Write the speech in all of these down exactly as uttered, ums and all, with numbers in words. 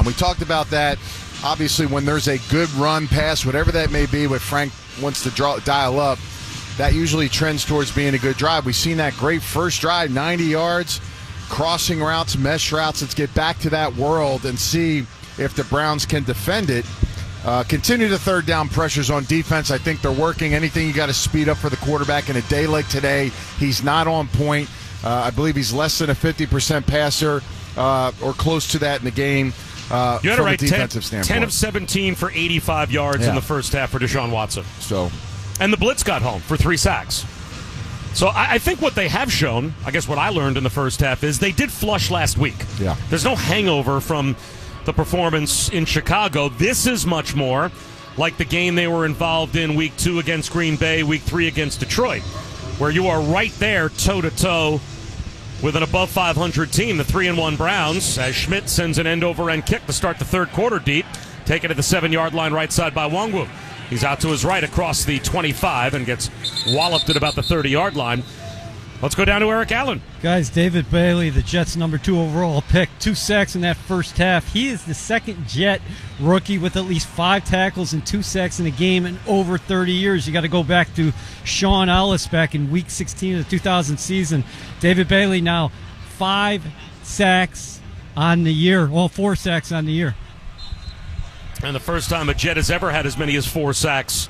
down. We talked about that. Obviously, when there's a good run pass, whatever that may be, what Frank wants to draw, dial up, that usually trends towards being a good drive. We've seen that great first drive, ninety yards, crossing routes, mesh routes. Let's get back to that world and see if the Browns can defend it. Uh, continue the third down pressures on defense. I think they're working. Anything you got to speed up for the quarterback in a day like today. He's not on point. Uh, I believe he's less than a fifty percent passer uh, or close to that in the game. Uh, you had from it right, a defensive ten, standpoint. ten of seventeen for eighty-five yards yeah. in the first half for Deshaun Watson. So, and the blitz got home for three sacks. So I, I think what they have shown, I guess what I learned in the first half, is they did flush last week. Yeah. There's no hangover from the performance in Chicago. This is much more like the game they were involved in week two against Green Bay, week three against Detroit, where you are right there toe-to-toe with an above five hundred team, the three and one Browns, as Schmidt sends an end-over-end kick to start the third quarter deep, taken to the seven-yard line right side by Nwangwu. He's out to his right across the twenty-five and gets walloped at about the thirty-yard line. Let's go down to Eric Allen. Guys, David Bailey, the Jets' number two overall pick, two sacks in that first half. He is the second Jet rookie with at least five tackles and two sacks in a game in over thirty years. You got to go back to Sean Ellis back in Week sixteen of the two thousand season. David Bailey now five sacks on the year. Well, four sacks on the year. And the first time a Jet has ever had as many as four sacks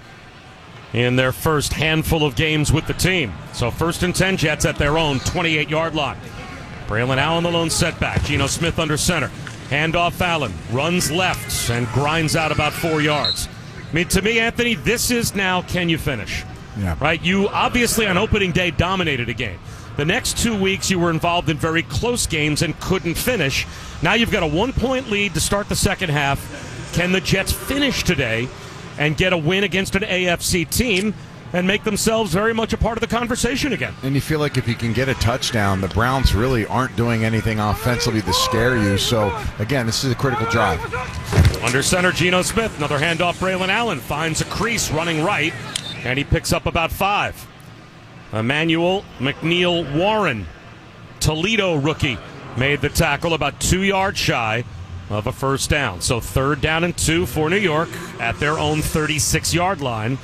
in their first handful of games with the team. So first and ten, Jets at their own twenty-eight-yard line. Braylon Allen the lone setback. Geno Smith under center. Handoff Allen. Runs left and grinds out about four yards. I mean, to me, Anthony, this is now can you finish? Yeah. Right? You obviously on opening day dominated a game. The next two weeks you were involved in very close games and couldn't finish. Now you've got a one-point lead to start the second half. Can the Jets finish today and get a win against an A F C team and make themselves very much a part of the conversation again? And you feel like if you can get a touchdown, the Browns really aren't doing anything offensively to scare you. So, again, this is a critical drive. Under center, Geno Smith. Another handoff, Braylon Allen. Finds a crease running right, and he picks up about five. Emmanuel McNeil Warren, Toledo rookie, made the tackle about two yards shy of a first down. So third down and two for New York at their own thirty-six-yard line.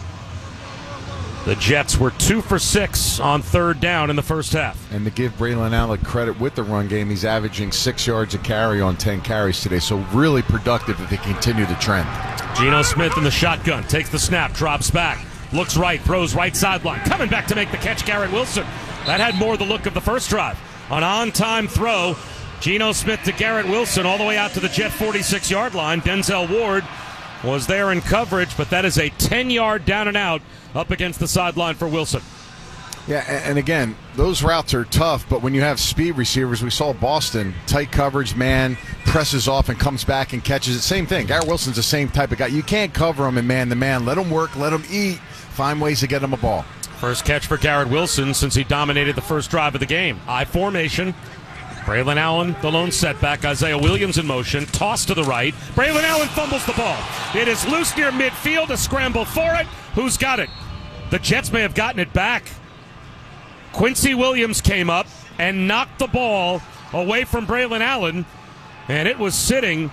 The Jets were two for six on third down in the first half. And to give Braylon Allen credit with the run game, he's averaging six yards a carry on ten carries today. So really productive if they continue the trend. Geno Smith in the shotgun, takes the snap, drops back, looks right, throws right sideline. Coming back to make the catch, Garrett Wilson. That had more the look of the first drive. An on-time throw. Geno Smith to Garrett Wilson all the way out to the Jet forty-six-yard line. Denzel Ward was there in coverage, but that is a ten-yard down and out up against the sideline for Wilson. Yeah, and again, those routes are tough, but when you have speed receivers, we saw Boston, tight coverage, man, presses off and comes back and catches it. Same thing. Garrett Wilson's the same type of guy. You can't cover him in man-to-man. Let him work, let him eat, find ways to get him a ball. First catch for Garrett Wilson since he dominated the first drive of the game. I formation. Braylon Allen, the lone setback. Isaiah Williams in motion. Toss to the right. Braylon Allen fumbles the ball. It is loose near midfield. A scramble for it. Who's got it? The Jets may have gotten it back. Quincy Williams came up and knocked the ball away from Braylon Allen, and it was sitting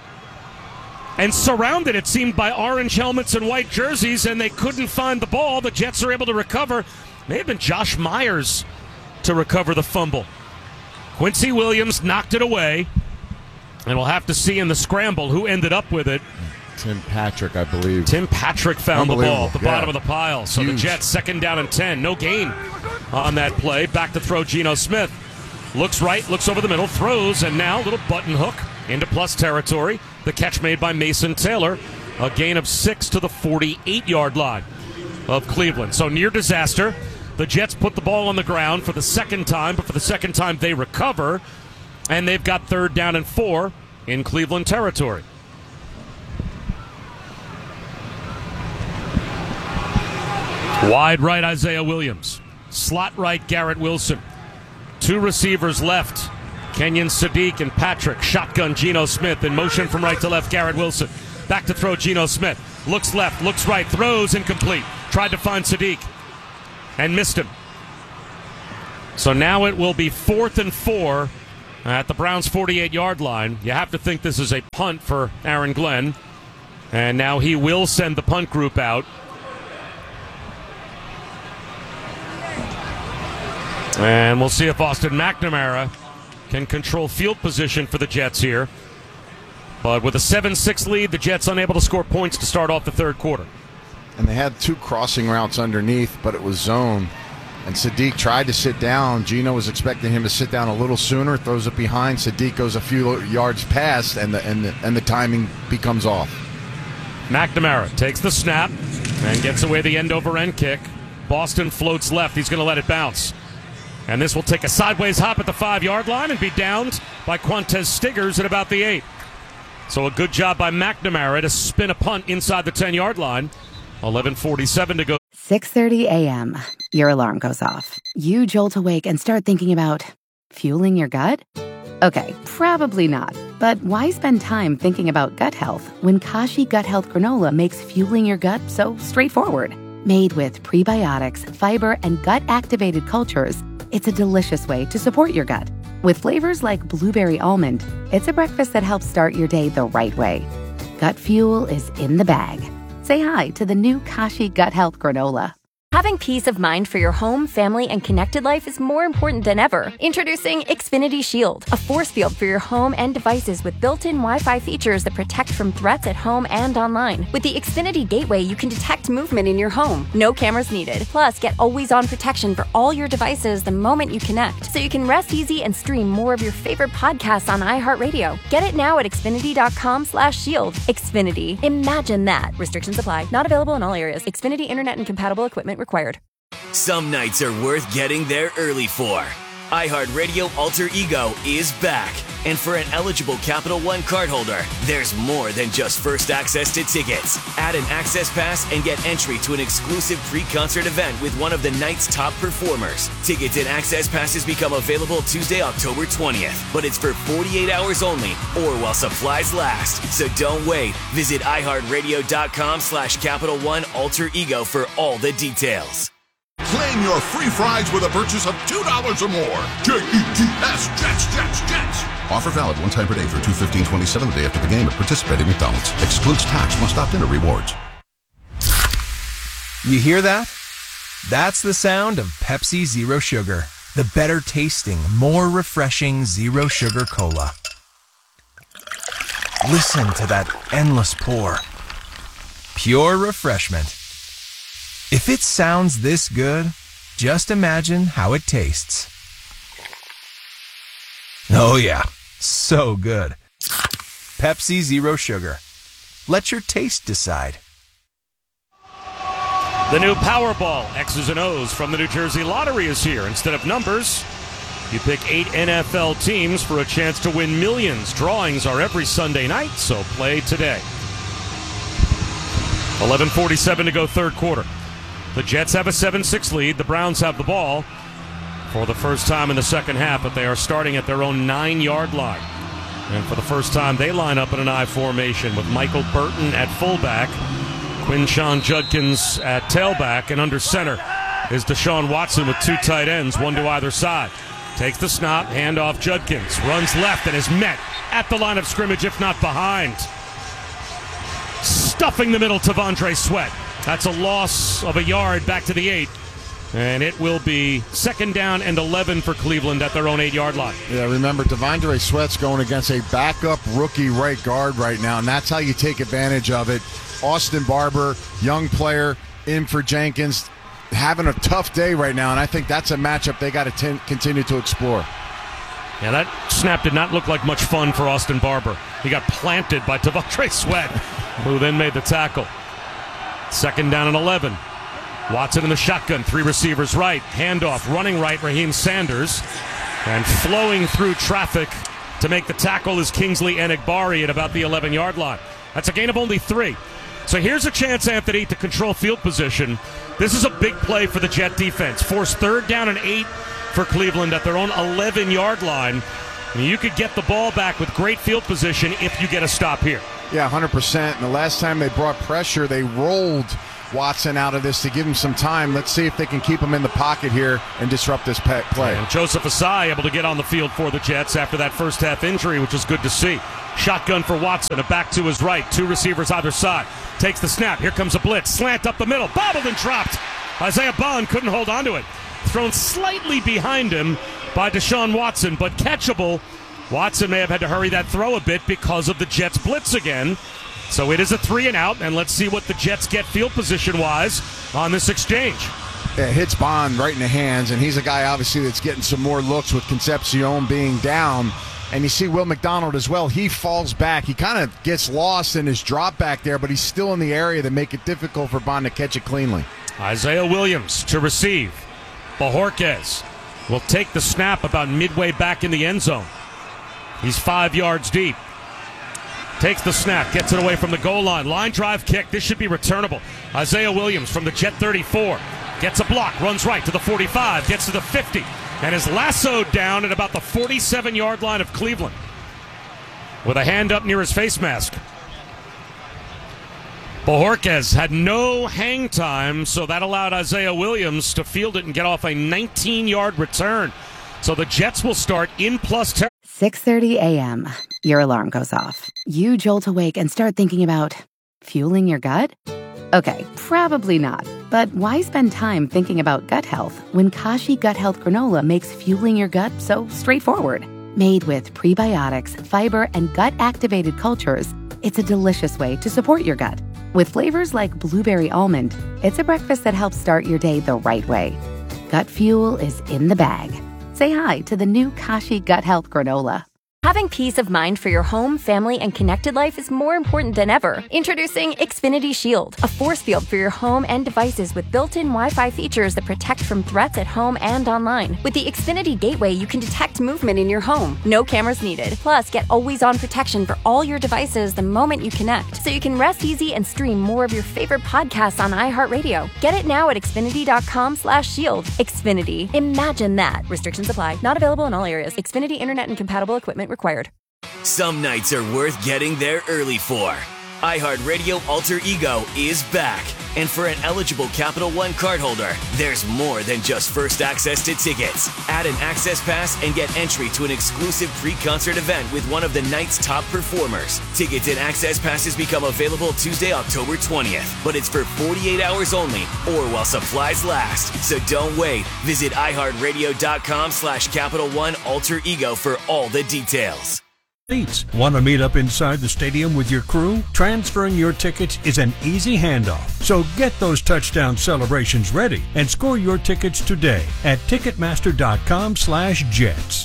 and surrounded, it seemed, by orange helmets and white jerseys, and they couldn't find the ball. The Jets are able to recover. May have been Josh Myers to recover the fumble. Quincy Williams knocked it away, and we'll have to see in the scramble who ended up with it. Tim Patrick, I believe. Tim Patrick found the ball at the yeah. bottom of the pile. So Huge. the Jets second down and ten. No gain on that play. Back to throw Geno Smith. Looks right, looks over the middle, throws, and now a little button hook into plus territory. The catch made by Mason Taylor. A gain of six to the forty-eight-yard line of Cleveland. So near disaster. The Jets put the ball on the ground for the second time, but for the second time they recover, and they've got third down and four in Cleveland territory. Wide right, Isaiah Williams. Slot right, Garrett Wilson. Two receivers left, Kenyon Sadiq and Patrick. Shotgun, Geno Smith. In motion from right to left, Garrett Wilson. Back to throw, Geno Smith. Looks left, looks right, throws incomplete. Tried to find Sadiq and missed him. So now it will be fourth and four at the Browns' forty-eight-yard line. You have to think this is a punt for Aaron Glenn. And now he will send the punt group out. And we'll see if Austin McNamara can control field position for the Jets here. But with a seven six lead, the Jets unable to score points to start off the third quarter. And they had two crossing routes underneath, but it was zone. And Sadiq tried to sit down. Gino was expecting him to sit down a little sooner, throws it behind. Sadiq goes a few yards past, and the, and the, and the timing becomes off. McNamara takes the snap and gets away the end-over-end kick. Boston floats left. He's going to let it bounce. And this will take a sideways hop at the five-yard line and be downed by Quantez Stiggers at about the eight. So a good job by McNamara to spin a punt inside the ten-yard line. eleven forty-seven to go. six thirty a.m. Your alarm goes off. You jolt awake and start thinking about fueling your gut? Okay, probably not. But why spend time thinking about gut health when Kashi Gut Health Granola makes fueling your gut so straightforward? Made with prebiotics, fiber, and gut-activated cultures, it's a delicious way to support your gut. With flavors like blueberry almond, it's a breakfast that helps start your day the right way. Gut fuel is in the bag. Say hi to the new Kashi Gut Health Granola. Having peace of mind for your home, family, and connected life is more important than ever. Introducing Xfinity Shield, a force field for your home and devices with built-in Wi-Fi features that protect from threats at home and online. With the Xfinity Gateway, you can detect movement in your home. No cameras needed. Plus, get always-on protection for all your devices the moment you connect, so you can rest easy and stream more of your favorite podcasts on iHeartRadio. Get it now at Xfinity.com slash shield. Xfinity. Imagine that. Restrictions apply. Not available in all areas. Xfinity Internet and compatible equipment required. Some nights are worth getting there early for. iHeartRadio Alter Ego is back. And for an eligible Capital One cardholder, there's more than just first access to tickets. Add an access pass and get entry to an exclusive pre-concert event with one of the night's top performers. Tickets and access passes become available Tuesday, October twentieth. But it's for forty-eight hours only or while supplies last. So don't wait. Visit iHeartRadio.com slash Capital One Alter Ego for all the details. Claim your free fries with a purchase of two dollars or more. J E T S, Jets, Jets, Jets. Offer valid one time per day for two fifteen twenty-seven the day after the game at participating McDonald's. Excludes tax. Must opt into rewards. You hear that? That's the sound of Pepsi Zero Sugar. The better tasting, more refreshing Zero Sugar Cola. Listen to that endless pour. Pure refreshment. If it sounds this good, just imagine how it tastes. Oh yeah, so good. Pepsi Zero Sugar. Let your taste decide. The new Powerball X's and O's from the New Jersey Lottery is here. Instead of numbers, you pick eight N F L teams for a chance to win millions. Drawings are every Sunday night, so play today. eleven forty-seven to go third quarter. The Jets have a seven six lead. The Browns have the ball for the first time in the second half, but they are starting at their own nine-yard line. And for the first time, they line up in an I formation with Michael Burton at fullback, Quinshon Judkins at tailback, and under center is Deshaun Watson with two tight ends, one to either side. Takes the snap, handoff Judkins, runs left and is met at the line of scrimmage, if not behind. Stuffing the middle, T'Vondre Sweat. That's a loss of a yard back to the eight. And it will be second down and eleven for Cleveland at their own eight-yard line. Yeah, remember, T'Vondre Sweat's going against a backup rookie right guard right now, and that's how you take advantage of it. Austin Barber, young player, in for Jenkins, having a tough day right now, and I think that's a matchup they got to t- continue to explore. Yeah, that snap did not look like much fun for Austin Barber. He got planted by T'Vondre Sweat, who then made the tackle. Second down and eleven. Watson in the shotgun, three receivers right. Handoff, running right, Raheem Sanders. And flowing through traffic to make the tackle is Kingsley Enagbari at about the eleven-yard line. That's a gain of only three. So here's a chance, Anthony, to control field position. This is a big play for the Jet defense. Force third down and eight for Cleveland at their own eleven-yard line. And you could get the ball back with great field position if you get a stop here. Yeah, one hundred percent. And the last time they brought pressure, they rolled Watson out of this to give him some time. Let's see if they can keep him in the pocket here and disrupt this pe- play. And Joseph Asai able to get on the field for the Jets after that first half injury, which is good to see. Shotgun for Watson, a back to his right, two receivers either side. Takes the snap, here comes a blitz, slant up the middle, bobbled and dropped. Isaiah Bond couldn't hold on to it. Thrown slightly behind him by Deshaun Watson, but catchable. Watson may have had to hurry that throw a bit because of the Jets blitz again. So it is a three and out, and let's see what the Jets get field position-wise on this exchange. Yeah, it hits Bond right in the hands, and he's a guy obviously that's getting some more looks with Concepcion being down. And you see Will McDonald as well. He falls back. He kind of gets lost in his drop back there, but he's still in the area to make it difficult for Bond to catch it cleanly. Isaiah Williams to receive. Bajorquez will take the snap about midway back in the end zone. He's five yards deep. Takes the snap, gets it away from the goal line. Line drive kick. This should be returnable. Isaiah Williams from the Jet thirty-four. Gets a block, runs right to the forty-five, gets to the fifty, and is lassoed down at about the forty-seven-yard line of Cleveland with a hand up near his face mask. Bajorquez had no hang time, so that allowed Isaiah Williams to field it and get off a nineteen-yard return. So the Jets will start in plus ten. six thirty a.m. Your alarm goes off. You jolt awake and start thinking about fueling your gut? Okay, probably not. But why spend time thinking about gut health when Kashi Gut Health Granola makes fueling your gut so straightforward? Made with prebiotics, fiber, and gut-activated cultures, it's a delicious way to support your gut. With flavors like blueberry almond, it's a breakfast that helps start your day the right way. Gut fuel is in the bag. Say hi to the new Kashi Gut Health Granola. Having peace of mind for your home, family, and connected life is more important than ever. Introducing Xfinity Shield, a force field for your home and devices with built-in Wi-Fi features that protect from threats at home and online. With the Xfinity Gateway, you can detect movement in your home. No cameras needed. Plus, get always-on protection for all your devices the moment you connect, so you can rest easy and stream more of your favorite podcasts on iHeartRadio. Get it now at Xfinity.com slash shield. Xfinity. Imagine that. Restrictions apply. Not available in all areas. Xfinity Internet and compatible equipment required. Some nights are worth getting there early for. iHeartRadio Alter Ego is back. And for an eligible Capital One cardholder, there's more than just first access to tickets. Add an access pass and get entry to an exclusive pre-concert event with one of the night's top performers. Tickets and access passes become available Tuesday, October twentieth. But it's for forty-eight hours only or while supplies last. So don't wait. Visit iHeartRadio.com slash Capital One Alter Ego for all the details. Want to meet up inside the stadium with your crew? Transferring your tickets is an easy handoff. So get those touchdown celebrations ready and score your tickets today at Ticketmaster.com slash Jets.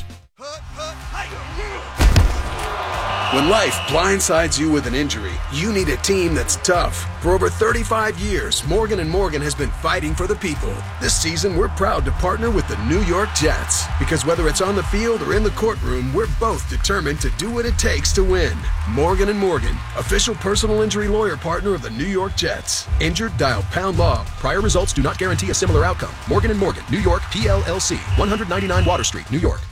When life blindsides you with an injury, you need a team that's tough. For over thirty-five years, Morgan and Morgan has been fighting for the people. This season, we're proud to partner with the New York Jets. Because whether it's on the field or in the courtroom, we're both determined to do what it takes to win. Morgan and Morgan, official personal injury lawyer partner of the New York Jets. Injured? Dial pound law. Prior results do not guarantee a similar outcome. Morgan and Morgan, New York, P L L C, one ninety-nine Water Street, New York.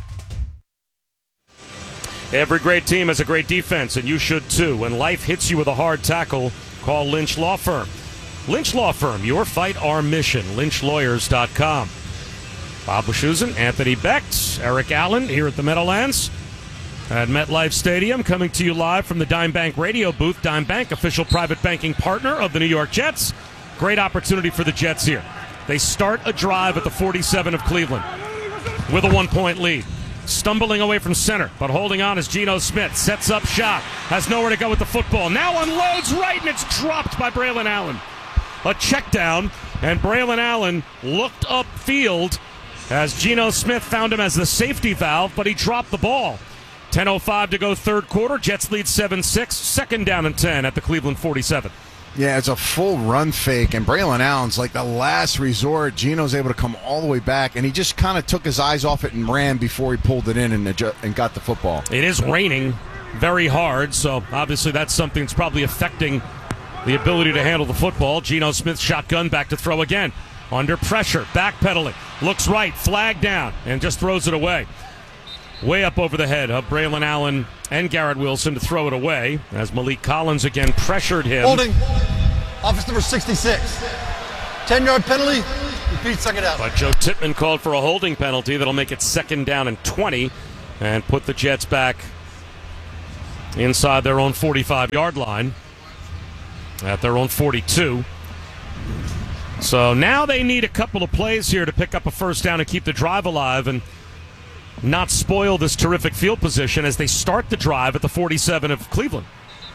Every great team has a great defense, and you should too. When life hits you with a hard tackle, call Lynch Law Firm. Lynch Law Firm, your fight, our mission. Lynch Lawyers dot com. Bob Wischusen, Anthony Becht, Eric Allen here at the Meadowlands at MetLife Stadium, coming to you live from the Dime Bank radio booth. Dime Bank, official private banking partner of the New York Jets. Great opportunity for the Jets here. They start a drive at the forty-seven of Cleveland with a one-point lead. Stumbling away from center, but holding on is Geno Smith. Sets up shot, has nowhere to go with the football. Now unloads right, and it's dropped by Braylon Allen. A check down, and Braylon Allen looked upfield as Geno Smith found him as the safety valve, but he dropped the ball. ten oh five to go third quarter. Jets lead seven six. Second down and ten at the Cleveland forty-seven. Yeah, it's a full run fake, and Braylon Allen's like the last resort. Gino's able to come all the way back, and he just kind of took his eyes off it and ran before he pulled it in and, adju- and got the football. It is raining very hard, so obviously that's something that's probably affecting the ability to handle the football. Geno Smith shotgun back to throw again. Under pressure, backpedaling, looks right, flag down, and just throws it away. Way up over the head of Braylon Allen and Garrett Wilson to throw it away as Malik Collins again pressured him. Holding. Office number sixty-six. ten-yard penalty. Repeat, second out. But Joe Tippmann called for a holding penalty that'll make it second down and twenty and put the Jets back inside their own forty-five-yard line at their own forty-two. So now they need a couple of plays here to pick up a first down and keep the drive alive and not spoil this terrific field position as they start the drive at the forty-seven of Cleveland.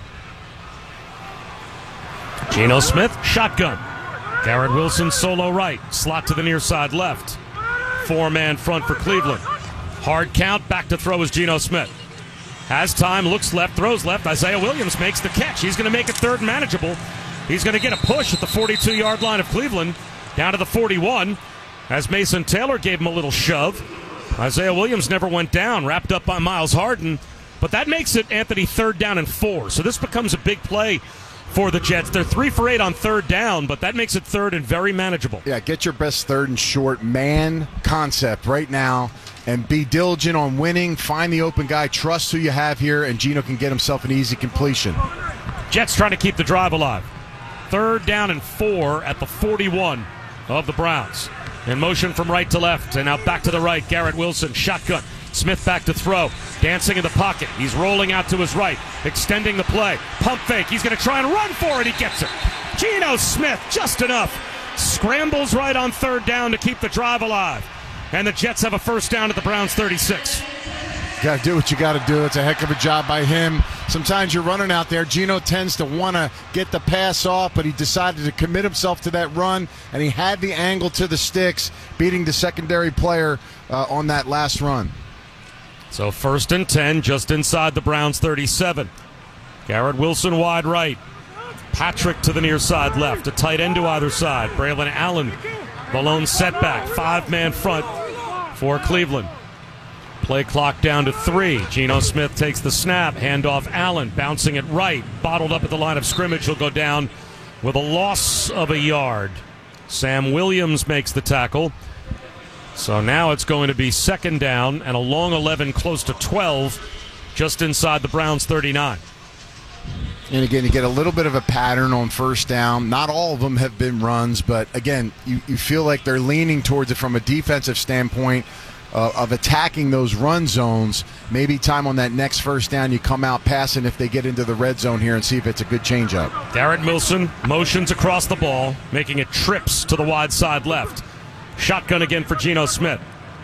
Geno Smith, shotgun. Garrett Wilson, solo right. Slot to the near side left. Four-man front for Cleveland. Hard count, back to throw is Geno Smith. Has time, looks left, throws left. Isaiah Williams makes the catch. He's going to make it third and manageable. He's going to get a push at the forty-two-yard line of Cleveland, down to the forty-one, as Mason Taylor gave him a little shove. Isaiah Williams never went down, wrapped up by Miles Harden. But that makes it, Anthony, third down and four. So this becomes a big play for the Jets. They're three for eight on third down, but that makes it third and very manageable. Yeah, get your best third and short man concept right now and be diligent on winning. Find the open guy, trust who you have here, and Geno can get himself an easy completion. Jets trying to keep the drive alive. Third down and four at the forty-one of the Browns. In motion from right to left, and now back to the right. Garrett Wilson, shotgun. Smith back to throw. Dancing in the pocket. He's rolling out to his right. Extending the play. Pump fake. He's going to try and run for it. He gets it. Geno Smith, just enough. Scrambles right on third down to keep the drive alive. And the Jets have a first down at the Browns' thirty-six. Got to do what you got to do. It's a heck of a job by him. Sometimes you're running out there. Geno tends to want to get the pass off, but he decided to commit himself to that run, and he had the angle to the sticks, beating the secondary player uh, on that last run. So first and ten, just inside the Browns' thirty-seven. Garrett Wilson wide right. Patrick to the near side left. A tight end to either side. Braylon Allen, the lone setback. Five-man front for Cleveland. Play clock down to three. Geno Smith takes the snap. Handoff Allen, bouncing it right. Bottled up at the line of scrimmage. He'll go down with a loss of a yard. Sam Williams makes the tackle. So now it's going to be second down and a long eleven, close to twelve, just inside the Browns' thirty-nine. And again, you get a little bit of a pattern on first down. Not all of them have been runs, but again, you, you feel like they're leaning towards it from a defensive standpoint uh, of attacking those run zones. Maybe time on that next first down, you come out passing if they get into the red zone here and see if it's a good changeup. Garrett Wilson motions across the ball, making it trips to the wide side left. Shotgun again for Geno Smith.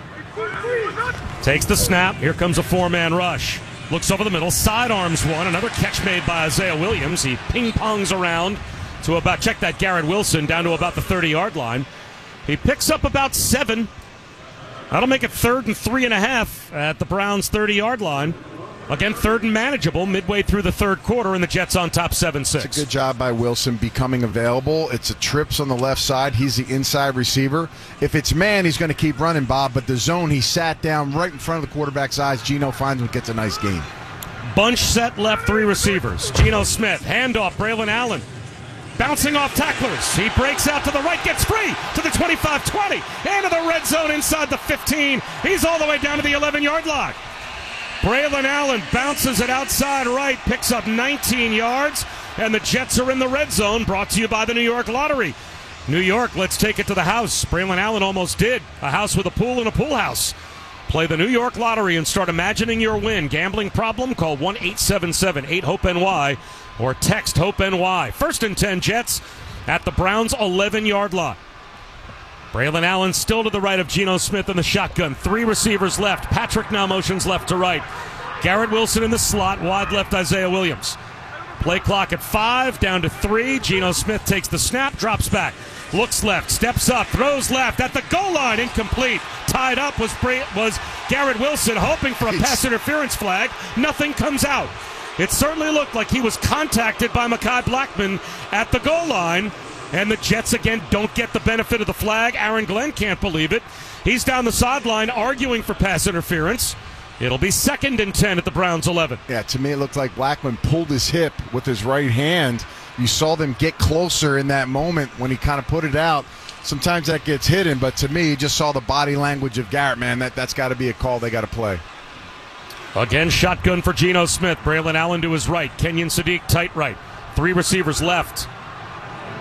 Takes the snap. Here comes a four-man rush. Looks over the middle. Sidearms one. Another catch made by Isaiah Williams. He ping-pongs around to about, check that, Garrett Wilson down to about the thirty-yard line. He picks up about seven. That'll make it third and three and a half at the Browns' thirty-yard line. Again, third and manageable midway through the third quarter, and the Jets on top seven six. It's a good job by Wilson becoming available. It's a trips on the left side. He's the inside receiver. If it's man, he's going to keep running, Bob, but the zone, he sat down right in front of the quarterback's eyes. Geno finds him, gets a nice gain. Bunch set left, three receivers. Geno Smith, handoff, Braylon Allen. Bouncing off tacklers. He breaks out to the right, gets free to the twenty-five twenty. Into the red zone inside the fifteen. He's all the way down to the eleven-yard line. Braylon Allen bounces it outside right, picks up nineteen yards, and the Jets are in the red zone, brought to you by the New York Lottery. New York, let's take it to the house. Braylon Allen almost did. A house with a pool and a pool house. Play the New York Lottery and start imagining your win. Gambling problem? Call one eight seven seven eight hope N Y or text HOPE-NY. First and ten, Jets at the Browns' eleven-yard line. Braylon Allen still to the right of Geno Smith in the shotgun. Three receivers left. Patrick now motions left to right. Garrett Wilson in the slot. Wide left Isaiah Williams. Play clock at five, down to three. Geno Smith takes the snap, drops back. Looks left, steps up, throws left. At the goal line, incomplete. Tied up was, Bray- was Garrett Wilson, hoping for a pass interference flag. Nothing comes out. It certainly looked like he was contacted by Mekhi Blackman at the goal line. And the Jets, again, don't get the benefit of the flag. Aaron Glenn can't believe it. He's down the sideline arguing for pass interference. It'll be second and ten at the Browns' eleven. Yeah, to me it looked like Blackman pulled his hip with his right hand. You saw them get closer in that moment when he kind of put it out. Sometimes that gets hidden, but to me, you just saw the body language of Garrett, man. That, that's got to be a call they got to play. Again, shotgun for Geno Smith. Braylon Allen to his right. Kenyon Sadiq tight right. Three receivers left.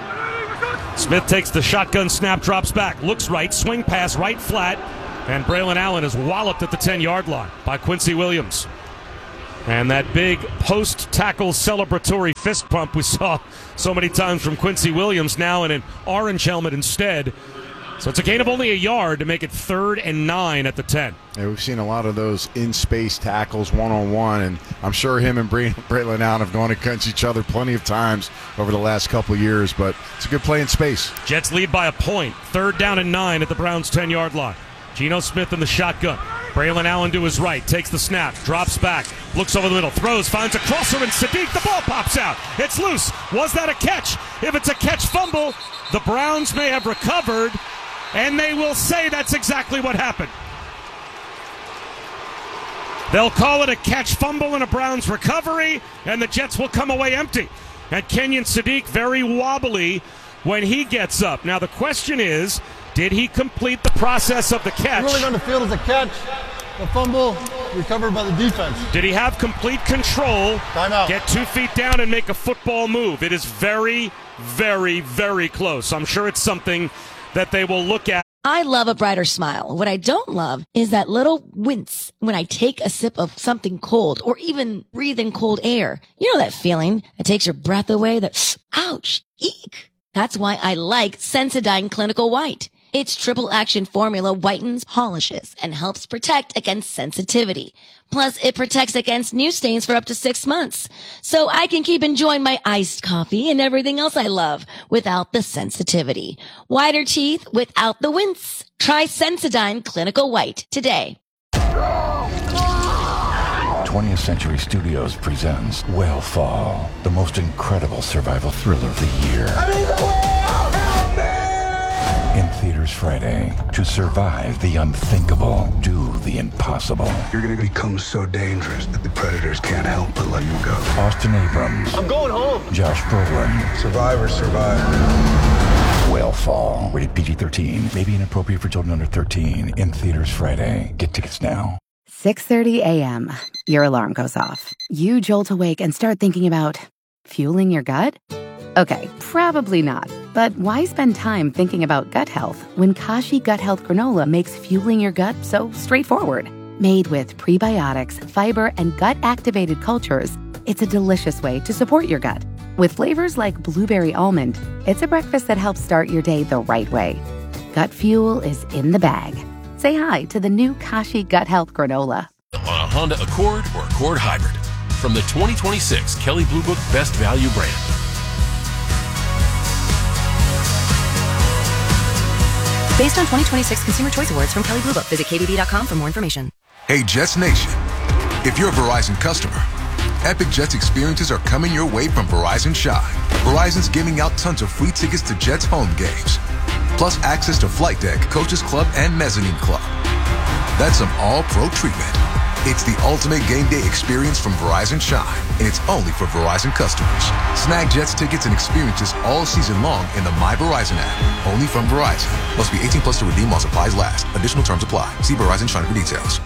Smith takes the shotgun snap, drops back, looks right, swing pass, right flat, and Braylon Allen is walloped at the ten-yard line by Quincy Williams. And that big post-tackle celebratory fist pump we saw so many times from Quincy Williams, now in an orange helmet instead. So it's a gain of only a yard to make it third and nine at the ten. Yeah, we've seen a lot of those in-space tackles one-on-one, and I'm sure him and Bray- Braylon Allen have gone against each other plenty of times over the last couple of years, but it's a good play in space. Jets lead by a point. Third down and nine at the Browns' ten-yard line. Geno Smith in the shotgun. Braylon Allen to his right, takes the snap, drops back, looks over the middle, throws, finds a crosser, and Sadiq, the ball pops out. It's loose. Was that a catch? If it's a catch fumble, the Browns may have recovered, and they will say that's exactly what happened. They'll call it a catch fumble and a Browns recovery, and the Jets will come away empty. And Kenyon Sadiq very wobbly when he gets up. Now the question is, did he complete the process of the catch? Ruling on the field as a catch. The fumble recovered by the defense. Did he have complete control? Timeout. Get two feet down and make a football move? It is very, very, very close. I'm sure it's something that they will look at. I love a brighter smile. What I don't love is that little wince when I take a sip of something cold or even breathe in cold air. You know that feeling that takes your breath away? That, ouch, eek. That's why I like Sensodyne Clinical White. Its triple action formula whitens, polishes, and helps protect against sensitivity. Plus, it protects against new stains for up to six months. So I can keep enjoying my iced coffee and everything else I love without the sensitivity. Whiter teeth without the wince. Try Sensodyne Clinical White today. twentieth Century Studios presents Whale Fall, the most incredible survival thriller of the year. I mean, the whale! Help me! In theaters Friday. To survive the unthinkable, do the impossible. You're gonna become so dangerous that the predators can't help but let you go. Austin Abrams. I'm going home. Josh Brolin. Survivors survive. Whale Fall. Rated P G thirteen. May be inappropriate for children under thirteen. In theaters Friday. Get tickets now. six thirty a.m. Your alarm goes off. You jolt awake and start thinking about fueling your gut? Okay, probably not. But why spend time thinking about gut health when Kashi Gut Health Granola makes fueling your gut so straightforward? Made with prebiotics, fiber, and gut-activated cultures, it's a delicious way to support your gut. With flavors like blueberry almond, it's a breakfast that helps start your day the right way. Gut fuel is in the bag. Say hi to the new Kashi Gut Health Granola. On a Honda Accord or Accord Hybrid. From the twenty twenty-six Kelley Blue Book Best Value brand. Based on twenty twenty-six Consumer Choice Awards from Kelley Blue Book. Visit K B B dot com for more information. Hey, Jets Nation. If you're a Verizon customer, epic Jets experiences are coming your way from Verizon Shine. Verizon's giving out tons of free tickets to Jets home games, plus access to Flight Deck, Coaches Club, and Mezzanine Club. That's some all-pro treatment. It's the ultimate game day experience from Verizon Shine, and it's only for Verizon customers. Snag Jets tickets and experiences all season long in the My Verizon app, only from Verizon. Must be eighteen plus to redeem while supplies last. Additional terms apply. See Verizon Shine for details.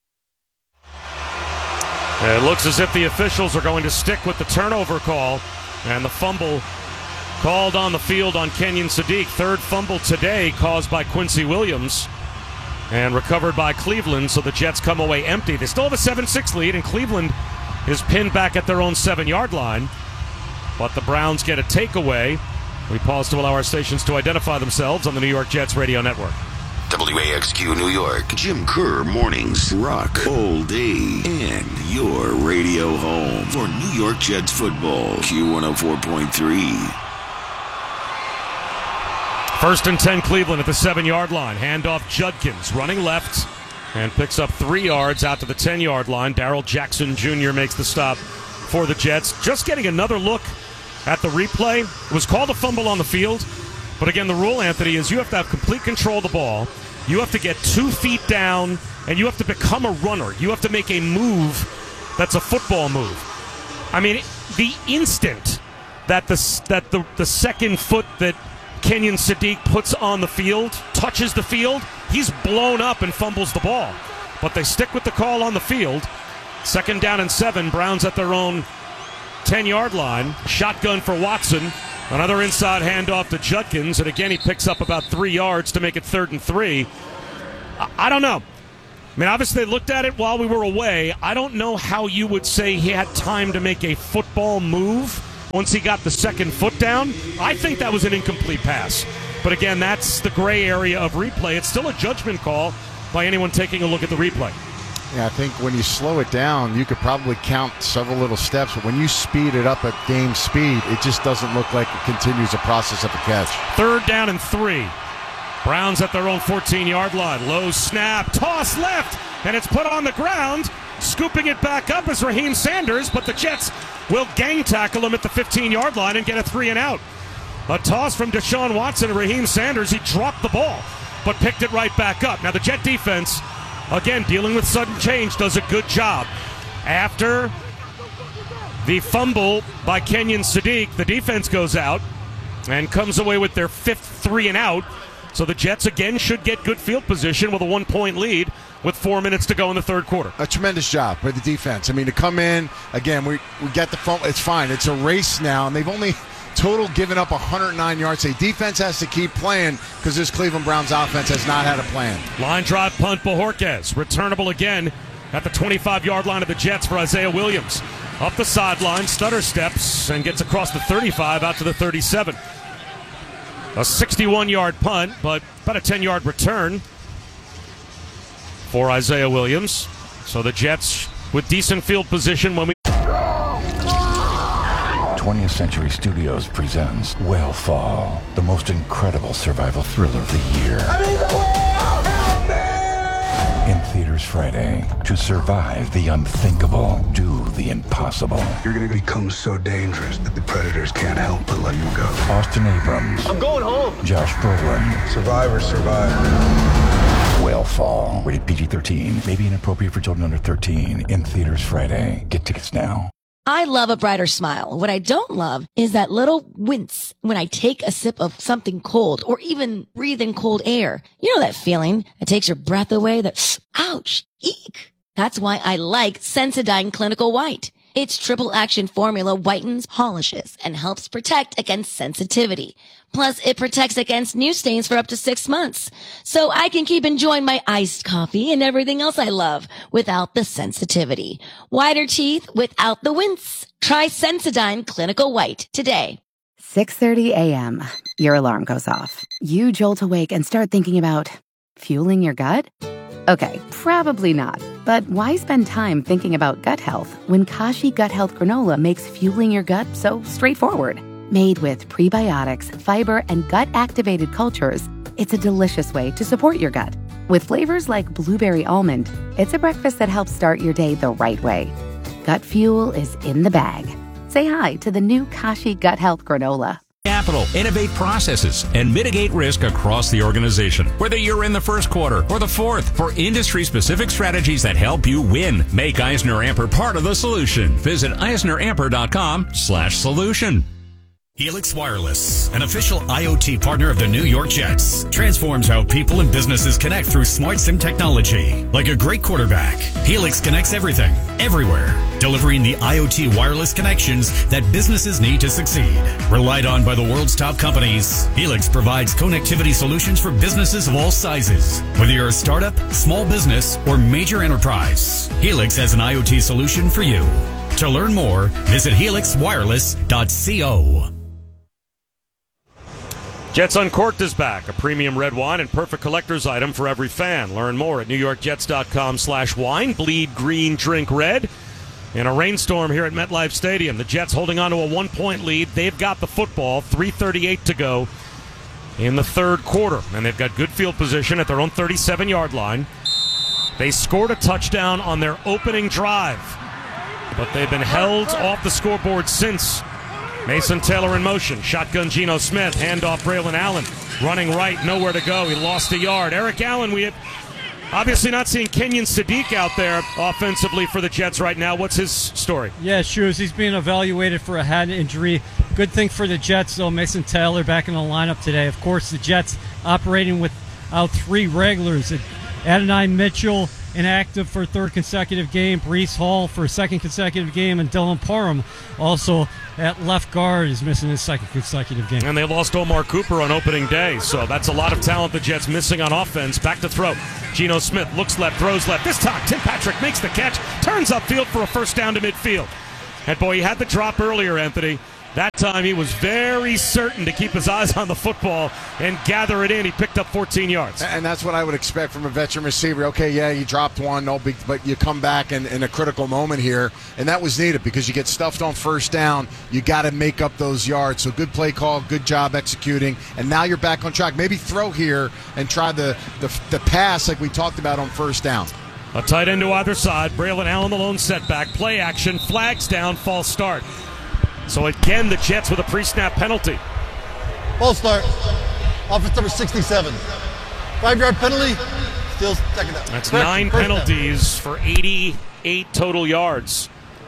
It looks as if the officials are going to stick with the turnover call and the fumble called on the field on Kenyon Sadiq. Third fumble today caused by Quincy Williams and recovered by Cleveland, so the Jets come away empty. They still have a seven six lead, and Cleveland is pinned back at their own seven-yard line. But the Browns get a takeaway. We pause to allow our stations to identify themselves on the New York Jets Radio Network. W A X Q New York, Jim Kerr Mornings, rock all day, and your radio home for New York Jets football, Q one oh four point three. First and ten, Cleveland at the seven-yard line. Handoff Judkins running left and picks up three yards out to the ten-yard line. Darrell Jackson Junior makes the stop for the Jets. Just getting another look at the replay. It was called a fumble on the field. But again, the rule, Anthony, is you have to have complete control of the ball. You have to get two feet down, and you have to become a runner. You have to make a move that's a football move. I mean, the instant that the, that the, the second foot that Kenyon Sadiq puts on the field, touches the field, he's blown up and fumbles the ball. But they stick with the call on the field. Second down and seven, Browns at their own ten-yard line. Shotgun for Watson. Another inside handoff to Judkins, and again he picks up about three yards to make it third and three. I, I don't know. I mean, obviously they looked at it while we were away. I don't know how you would say he had time to make a football move once he got the second foot down. I think that was an incomplete pass. But again, that's the gray area of replay. It's still a judgment call by anyone taking a look at the replay. Yeah, I think when you slow it down, you could probably count several little steps. But when you speed it up at game speed, it just doesn't look like it continues the process of a catch. Third down and three. Browns at their own fourteen-yard line. Low snap, toss left, and it's put on the ground. Scooping it back up is Raheem Sanders, but the Jets will gang tackle him at the fifteen-yard line and get a three and out. A toss from Deshaun Watson and Raheem Sanders. He dropped the ball, but picked it right back up. Now the Jet defense, again, dealing with sudden change, does a good job. After the fumble by Kenyon Sadiq, the defense goes out and comes away with their fifth three and out. So the Jets again should get good field position with a one-point lead with four minutes to go in the third quarter. A tremendous job by the defense. I mean, to come in, again, we, we get the phone. It's fine. It's a race now, and they've only total given up one hundred nine yards. The defense has to keep playing because this Cleveland Browns offense has not had a plan. Line drive punt, Bojorquez. Returnable again at the twenty-five-yard line of the Jets for Isaiah Williams. Up the sideline, stutter steps, and gets across the thirty-five out to the thirty-seven. A sixty-one-yard punt, but about a ten-yard return for Isaiah Williams. So the Jets with decent field position when we... twentieth Century Studios presents Whale Fall, the most incredible survival thriller of the year. I need the whale! Help me! In theaters Friday. To survive the unthinkable, do the impossible. You're gonna become so dangerous that the predators can't help but let you go. Austin Abrams. I'm going home. Josh Brolin. Survivors survive. Whale Fall. Rated P G thirteen. May be inappropriate for children under thirteen. In theaters Friday. Get tickets now. I love a brighter smile. What I don't love is that little wince when I take a sip of something cold or even breathe in cold air. You know that feeling that takes your breath away, that ouch, eek. That's why I like Sensodyne Clinical White. Its triple action formula whitens, polishes, and helps protect against sensitivity. Plus, it protects against new stains for up to six months. So I can keep enjoying my iced coffee and everything else I love without the sensitivity. Whiter teeth without the wince. Try Sensodyne Clinical White today. six thirty a.m. Your alarm goes off. You jolt awake and start thinking about fueling your gut? Okay, probably not. But why spend time thinking about gut health when Kashi Gut Health Granola makes fueling your gut so straightforward? Made with prebiotics, fiber, and gut-activated cultures, it's a delicious way to support your gut. With flavors like blueberry almond, it's a breakfast that helps start your day the right way. Gut fuel is in the bag. Say hi to the new Kashi Gut Health Granola. Capital, innovate processes, and mitigate risk across the organization. Whether you're in the first quarter or the fourth, for industry-specific strategies that help you win, make Eisner-Amper part of the solution. Visit eisner amper dot com slash solution. Helix Wireless, an official IoT partner of the New York Jets, transforms how people and businesses connect through smart SIM technology. Like a great quarterback, Helix connects everything, everywhere, delivering the IoT wireless connections that businesses need to succeed. Relied on by the world's top companies, Helix provides connectivity solutions for businesses of all sizes. Whether you're a startup, small business, or major enterprise, Helix has an IoT solution for you. To learn more, visit helix wireless dot co. Jets Uncorked is back, a premium red wine and perfect collector's item for every fan. Learn more at newyorkjets.com slash wine. Bleed green, drink red. In a rainstorm here at MetLife Stadium, the Jets holding on to a one-point lead. They've got the football, three thirty-eight to go in the third quarter. And they've got good field position at their own thirty-seven-yard line. They scored a touchdown on their opening drive, but they've been held off the scoreboard since. Mason Taylor in motion. Shotgun Geno Smith. Handoff Braylon Allen. Running right. Nowhere to go. He lost a yard. Eric Allen, we have obviously not seeing Kenyon Sadiq out there offensively for the Jets right now. What's his story? Yeah, Shoes. He's being evaluated for a head injury. Good thing for the Jets, though. Mason Taylor back in the lineup today. Of course, the Jets operating without three regulars. Adonai Mitchell, inactive for a third consecutive game. Breece Hall for a second consecutive game. And Dylan Parham also at left guard is missing his second consecutive game. And they lost Omar Cooper on opening day, so that's a lot of talent the Jets missing on offense. Back to throw. Geno Smith looks left, throws left. This time, Tim Patrick makes the catch, turns upfield for a first down to midfield. And boy, he had the drop earlier, Anthony. That time he was very certain to keep his eyes on the football and gather it in. He picked up fourteen yards. And that's what I would expect from a veteran receiver. Okay, yeah, you dropped one, no big, but you come back in, in a critical moment here, and that was needed because you get stuffed on first down. You got to make up those yards. So good play call, good job executing, and now you're back on track. Maybe throw here and try the, the, the pass like we talked about on first down. A tight end to either side. Braylon Allen, the lone setback. Play action, flags down, false start. So again, the Jets with a pre-snap penalty. False start. Offense number sixty-seven. Five-yard penalty. Still second down. That's Correct. nine First penalties down. for eighty-eight total yards.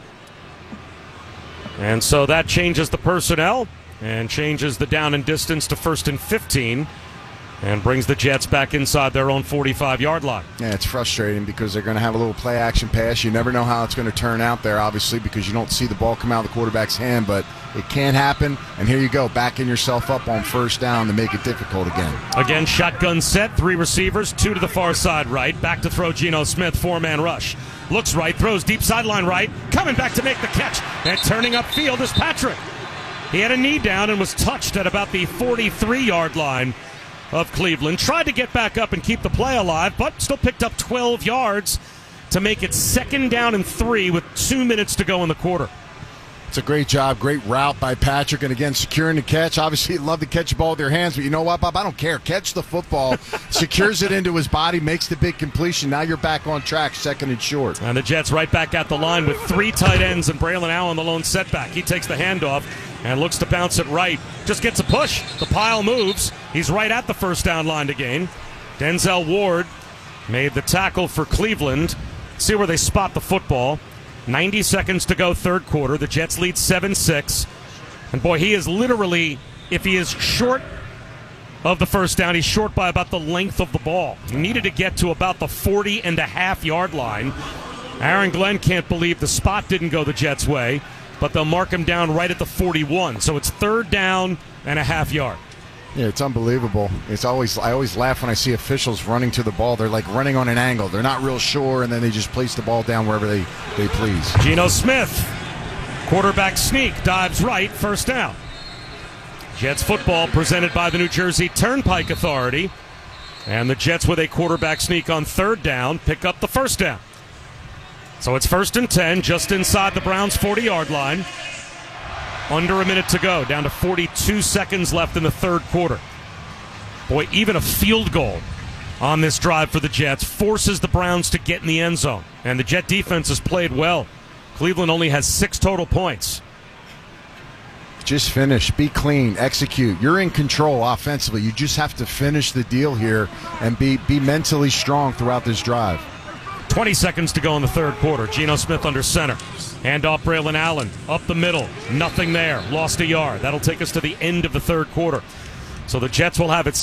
And so that changes the personnel and changes the down and distance to first and fifteen. And brings the Jets back inside their own forty-five-yard line. Yeah, it's frustrating because they're going to have a little play-action pass. You never know how it's going to turn out there, obviously, because you don't see the ball come out of the quarterback's hand, but it can happen. And here you go, backing yourself up on first down to make it difficult again. Again, shotgun set, three receivers, two to the far side right. Back to throw Geno Smith, four-man rush. Looks right, throws deep sideline right. Coming back to make the catch. And turning upfield is Patrick. He had a knee down and was touched at about the forty-three-yard line of Cleveland. Tried to get back up and keep the play alive, but still picked up twelve yards to make it second down and three with two minutes to go in the quarter. It's a great job, great route by Patrick, and again, securing the catch. Obviously, he'd love to catch the ball with your hands, but you know what, Bob? I don't care. Catch the football, secures it into his body, makes the big completion. Now you're back on track, second and short. And the Jets right back at the line with three tight ends and Braylon Allen, the lone setback. He takes the handoff and looks to bounce it right. Just gets a push. The pile moves. He's right at the first down line to gain. Denzel Ward made the tackle for Cleveland. See where they spot the football. ninety seconds to go, third quarter. The Jets lead seven six. And boy, he is literally, if he is short of the first down, he's short by about the length of the ball. He needed to get to about the forty and a half yard line. Aaron Glenn can't believe the spot didn't go the Jets' way, but they'll mark him down right at the forty-one. So it's third down and a half yard. Yeah, it's unbelievable. It's always I always laugh when I see officials running to the ball. They're like running on an angle. They're not real sure, and then they just place the ball down wherever they, they please. Geno Smith, quarterback sneak, dives right, first down. Jets football presented by the New Jersey Turnpike Authority. And the Jets with a quarterback sneak on third down pick up the first down. So it's first and ten, just inside the Browns' forty-yard line. Under a minute to go, down to forty-two seconds left in the third quarter. Boy, even a field goal on this drive for the Jets forces the Browns to get in the end zone. And the Jet defense has played well. Cleveland only has six total points. Just finish, be clean, execute. You're in control offensively. You just have to finish the deal here and be, be mentally strong throughout this drive. twenty seconds to go in the third quarter. Geno Smith under center. Hand off Braylon Allen. Up the middle. Nothing there. Lost a yard. That'll take us to the end of the third quarter. So the Jets will have it.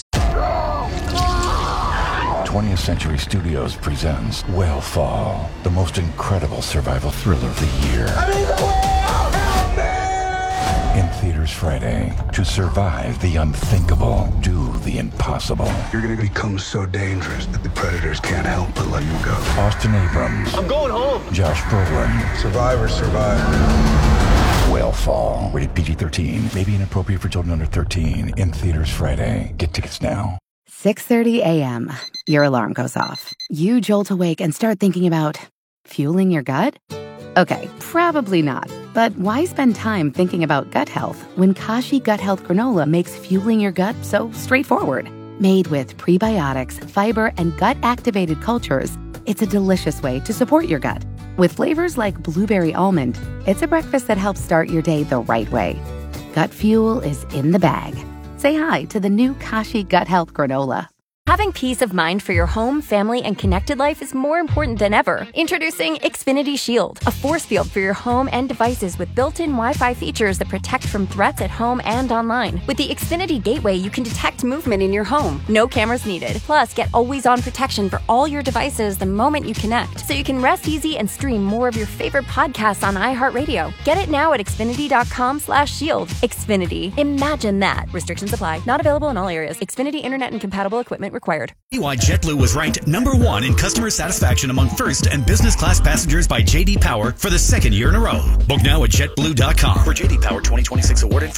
twentieth Century Studios presents Whale Fall, the most incredible survival thriller of the year. I mean, the world, help me! In theaters Friday. To survive the unthinkable, do the impossible. You're going to become so dangerous that the predators can't help but let you go. Austin Abrams. I'm going home. Josh Brolin. Survivors survive. Whale Fall. Rated P G thirteen. May be inappropriate for children under thirteen. In theaters Friday. Get tickets now. six thirty a.m. Your alarm goes off. You jolt awake and start thinking about fueling your gut? Okay, probably not. But why spend time thinking about gut health when Kashi Gut Health Granola makes fueling your gut so straightforward? Made with prebiotics, fiber, and gut-activated cultures, it's a delicious way to support your gut. With flavors like blueberry almond, it's a breakfast that helps start your day the right way. Gut fuel is in the bag. Say hi to the new Kashi Gut Health Granola. Having peace of mind for your home, family, and connected life is more important than ever. Introducing Xfinity Shield, a force field for your home and devices with built-in Wi-Fi features that protect from threats at home and online. With the Xfinity Gateway, you can detect movement in your home. No cameras needed. Plus, get always-on protection for all your devices the moment you connect, so you can rest easy and stream more of your favorite podcasts on iHeartRadio. Get it now at Xfinity.com slash shield. Xfinity. Imagine that. Restrictions apply. Not available in all areas. Xfinity Internet and compatible equipment required. Why JetBlue was ranked number one in customer satisfaction among first and business class passengers by J D Power for the second year in a row. Book now at JetBlue dot com. For J D Power twenty twenty-six award information.